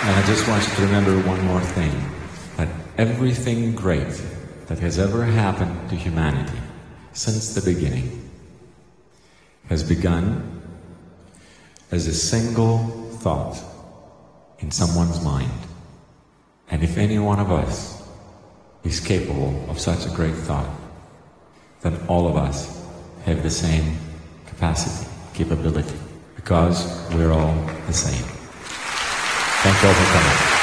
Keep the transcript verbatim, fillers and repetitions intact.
And I just want you to remember one more thing, that everything great that has ever happened to humanity since the beginning has begun as a single thought in someone's mind. And if any one of us is capable of such a great thought, then all of us have the same capacity, capability, because we're all the same. Thank you all for coming.